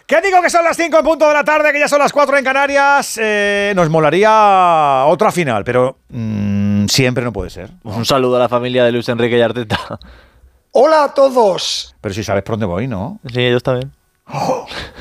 ¿Qué digo que son las 5 en punto de la tarde, que ya son las 4 en Canarias? Nos molaría otra final, pero siempre no puede ser, ¿no? Un saludo a la familia de Luis Enrique y Arteta. Hola a todos. Pero si sabes por dónde voy, ¿no? Sí, ellos también.